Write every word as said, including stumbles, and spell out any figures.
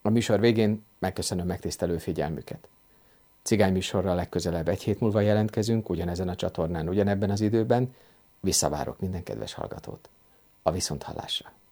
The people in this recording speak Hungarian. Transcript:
A műsor végén megköszönöm megtisztelő figyelmüket. Cigány műsorral legközelebb egy hét múlva jelentkezünk, ugyanezen a csatornán, ugyanebben az időben. Visszavárok minden kedves hallgatót. A viszonthallásra.